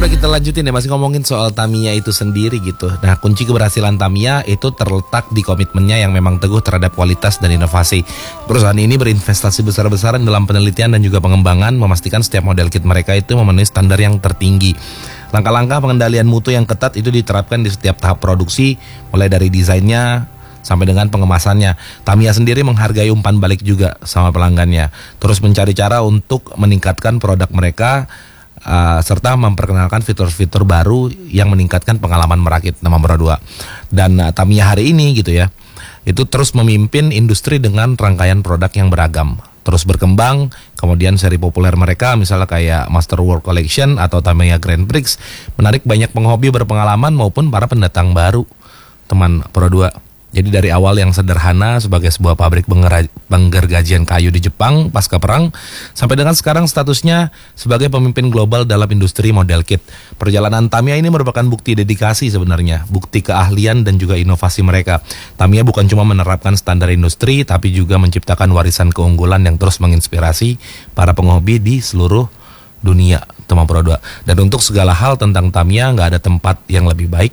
Pro, kita lanjutin ya, masih ngomongin soal Tamiya itu sendiri gitu. Nah, kunci keberhasilan Tamiya itu terletak di komitmennya yang memang teguh terhadap kualitas dan inovasi. Perusahaan ini berinvestasi besar-besaran dalam penelitian dan juga pengembangan, memastikan setiap model kit mereka itu memenuhi standar yang tertinggi. Langkah-langkah pengendalian mutu yang ketat itu diterapkan di setiap tahap produksi, mulai dari desainnya sampai dengan pengemasannya. Tamiya sendiri menghargai umpan balik juga sama pelanggannya, terus mencari cara untuk meningkatkan produk mereka, serta memperkenalkan fitur-fitur baru yang meningkatkan pengalaman merakit nomor 2. Dan Tamiya hari ini gitu ya, itu terus memimpin industri dengan rangkaian produk yang beragam, terus berkembang. Kemudian seri populer mereka misalnya kayak Masterwork Collection atau Tamiya Grand Prix menarik banyak penghobi berpengalaman maupun para pendatang baru, teman Pro 2. Jadi dari awal yang sederhana sebagai sebuah pabrik penggergajian kayu di Jepang pasca perang, sampai dengan sekarang statusnya sebagai pemimpin global dalam industri model kit. Perjalanan Tamiya ini merupakan bukti dedikasi sebenarnya, bukti keahlian dan juga inovasi mereka. Tamiya bukan cuma menerapkan standar industri, tapi juga menciptakan warisan keunggulan yang terus menginspirasi para penghobi di seluruh dunia, teman Pro 2. Dan untuk segala hal tentang Tamiya, nggak ada tempat yang lebih baik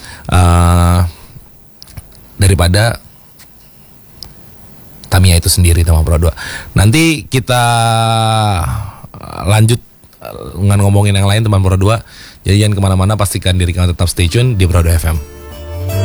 daripada Tamiya itu sendiri, teman Pro 2. Nanti kita lanjut dengan ngomongin yang lain, teman Pro 2. Jadi jangan kemana-mana, pastikan diri kalian tetap stay tune di Pro 2 FM.